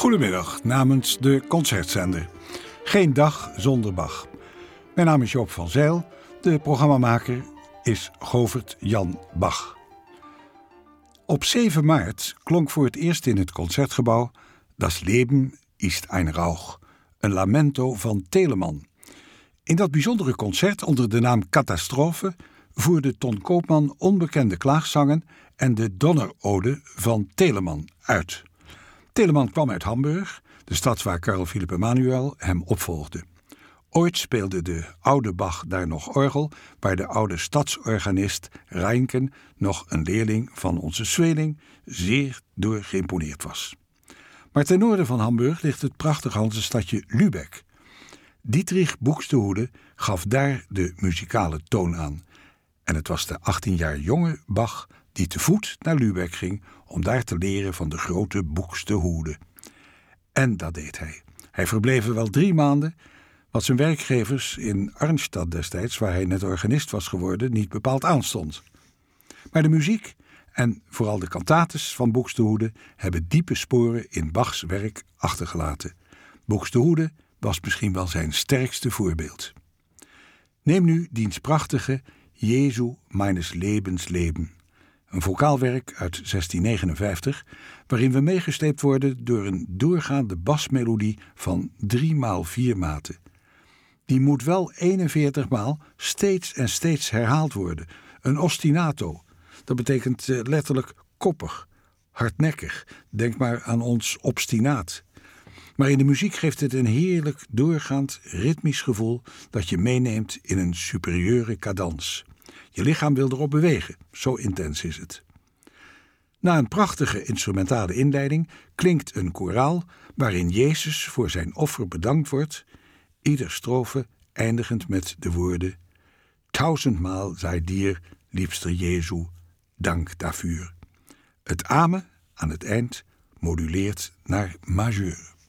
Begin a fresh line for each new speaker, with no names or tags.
Goedemiddag namens de Concertzender. Geen dag zonder Bach. Mijn naam is Joop van Zijl. De programmamaker is Govert Jan Bach. Op 7 maart klonk voor het eerst in het Concertgebouw Das Leben ist ein Rauch, een lamento van Telemann. In dat bijzondere concert onder de naam Catastrofe voerde Ton Koopman onbekende klaagzangen en de Donnerode van Telemann uit. Telemann kwam uit Hamburg, de stad waar Carl Philipp Emanuel hem opvolgde. Ooit speelde de oude Bach daar nog orgel, waar de oude stadsorganist Reinken, nog een leerling van onze Sweeling, zeer door geïmponeerd was. Maar ten noorden van Hamburg ligt het prachtige Hansestadje Lübeck. Dietrich Buxtehude gaf daar de muzikale toon aan. En het was de 18 jaar jonge Bach die te voet naar Lübeck ging om daar te leren van de grote Buxtehude. En dat deed hij. Hij verbleef er wel 3 maanden, wat zijn werkgevers in Arnstadt destijds, waar hij net organist was geworden, niet bepaald aanstond. Maar de muziek en vooral de cantates van Buxtehude hebben diepe sporen in Bachs werk achtergelaten. Buxtehude was misschien wel zijn sterkste voorbeeld. Neem nu diens prachtige Jesu meines Lebens Leben, een vocaalwerk uit 1659, waarin we meegesleept worden door een doorgaande basmelodie van 3x4 maten. Die moet wel 41 maal steeds en steeds herhaald worden. Een ostinato, dat betekent letterlijk koppig, hardnekkig. Denk maar aan ons obstinaat. Maar in de muziek geeft het een heerlijk doorgaand ritmisch gevoel dat je meeneemt in een superieure cadans. Je lichaam wil erop bewegen, zo intens is het. Na een prachtige instrumentale inleiding klinkt een koraal waarin Jezus voor zijn offer bedankt wordt, ieder strofe eindigend met de woorden: 1000-maal sei dir, liebster Jesu, dank daarvoor. Het amen aan het eind moduleert naar majeur.